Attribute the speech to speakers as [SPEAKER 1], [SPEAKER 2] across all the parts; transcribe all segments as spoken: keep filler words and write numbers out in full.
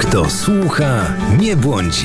[SPEAKER 1] Kto słucha, nie błądzi.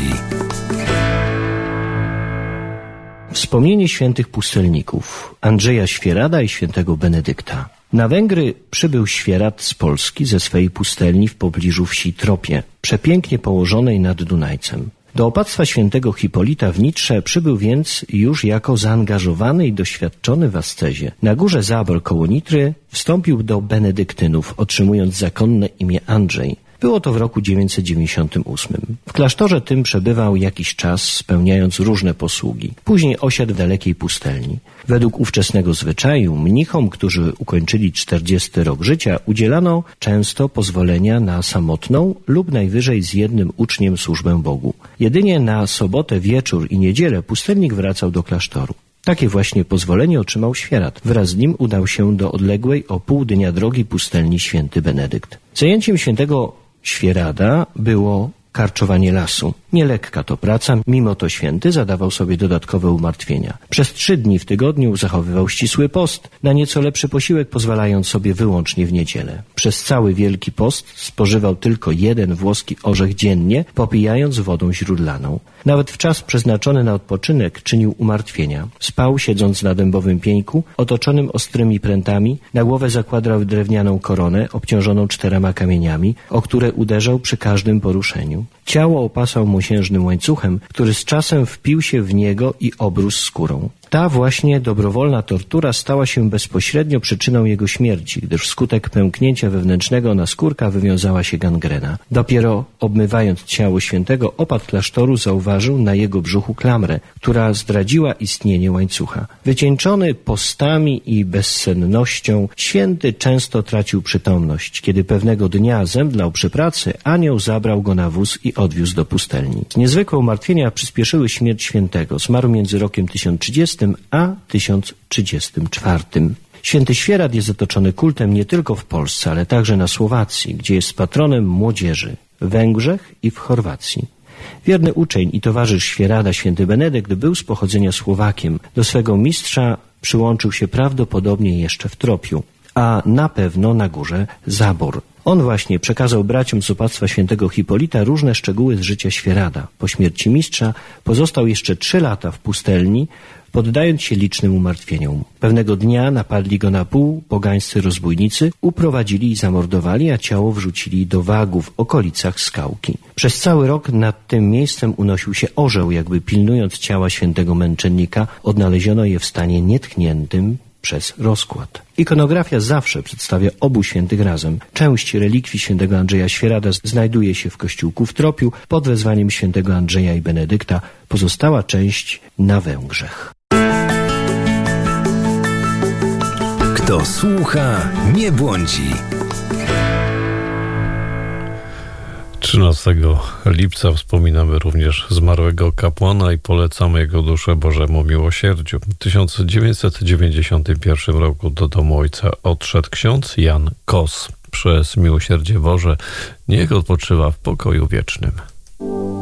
[SPEAKER 2] Wspomnienie świętych pustelników Andrzeja Świerada i świętego Benedykta. Na Węgry przybył Świerad z Polski ze swej pustelni w pobliżu wsi Tropie, przepięknie położonej nad Dunajcem. Do opactwa świętego Hipolita w Nitrze przybył więc już jako zaangażowany i doświadczony w ascezie. Na górze Zabor koło Nitry wstąpił do benedyktynów, otrzymując zakonne imię Andrzej. Było to w roku dziewięćset dziewięćdziesiątym ósmym. W klasztorze tym przebywał jakiś czas, spełniając różne posługi. Później osiadł w dalekiej pustelni. Według ówczesnego zwyczaju mnichom, którzy ukończyli czterdziesty rok życia, udzielano często pozwolenia na samotną lub najwyżej z jednym uczniem służbę Bogu. Jedynie na sobotę, wieczór i niedzielę pustelnik wracał do klasztoru. Takie właśnie pozwolenie otrzymał Świerad. Wraz z nim udał się do odległej o pół dnia drogi pustelni święty Benedykt. Zajęciem świętego Świerada było karczowanie lasu. Nielekka to praca, mimo to święty zadawał sobie dodatkowe umartwienia. Przez trzy dni w tygodniu zachowywał ścisły post, na nieco lepszy posiłek pozwalając sobie wyłącznie w niedzielę. Przez cały Wielki Post spożywał tylko jeden włoski orzech dziennie, popijając wodą źródlaną. Nawet w czas przeznaczony na odpoczynek czynił umartwienia. Spał, siedząc na dębowym pieńku, otoczonym ostrymi prętami, na głowę zakładał drewnianą koronę, obciążoną czterema kamieniami, o które uderzał przy każdym poruszeniu. Ciało opasał mosiężnym łańcuchem, który z czasem wpił się w niego i obrósł skórą. Ta właśnie dobrowolna tortura stała się bezpośrednio przyczyną jego śmierci, gdyż wskutek pęknięcia wewnętrznego naskórka wywiązała się gangrena. Dopiero obmywając ciało świętego, opat klasztoru zauważył na jego brzuchu klamrę, która zdradziła istnienie łańcucha. Wycieńczony postami i bezsennością, święty często tracił przytomność. Kiedy pewnego dnia zemdlał przy pracy, anioł zabrał go na wóz i odwiózł do pustelni. Niezwykłe umartwienia przyspieszyły śmierć świętego. Zmarł między rokiem tysiąc trzydziestym a tysiąc trzydziestym czwartym. Święty Świerad jest otoczony kultem nie tylko w Polsce, ale także na Słowacji, gdzie jest patronem młodzieży, w Węgrzech i w Chorwacji. Wierny uczeń i towarzysz Świerada, święty Benedykt, był z pochodzenia Słowakiem. Do swego mistrza przyłączył się prawdopodobnie jeszcze w Tropiu, a na pewno na górze Zabor. On właśnie przekazał braciom z opactwa świętego Hipolita różne szczegóły z życia Świerada. Po śmierci mistrza pozostał jeszcze trzy lata w pustelni, poddając się licznym umartwieniom. Pewnego dnia napadli go na pół pogańscy rozbójnicy, uprowadzili i zamordowali, a ciało wrzucili do Wagu w okolicach Skałki. Przez cały rok nad tym miejscem unosił się orzeł, jakby pilnując ciała świętego męczennika. Odnaleziono je w stanie nietkniętym przez rozkład. Ikonografia zawsze przedstawia obu świętych razem. Część relikwii świętego Andrzeja Świerada znajduje się w kościółku w Tropiu pod wezwaniem świętego Andrzeja i Benedykta. Pozostała część na Węgrzech.
[SPEAKER 1] Kto słucha, nie błądzi.
[SPEAKER 3] trzynastego lipca wspominamy również zmarłego kapłana i polecamy jego duszę Bożemu miłosierdziu. W tysiąc dziewięćset dziewięćdziesiątym pierwszym roku do domu ojca odszedł ksiądz Jan Kos. Przez miłosierdzie Boże niech odpoczywa w pokoju wiecznym.